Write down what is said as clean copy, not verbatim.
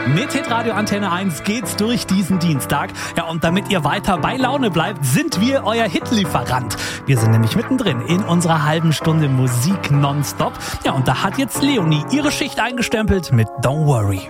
Mit Hitradio Antenne 1 geht's durch diesen Dienstag. Ja, und damit ihr weiter bei Laune bleibt, sind wir euer Hitlieferant. Wir sind nämlich mittendrin in unserer halben Stunde Musik nonstop. Ja, und da hat jetzt Leonie ihre Schicht eingestempelt mit Don't Worry.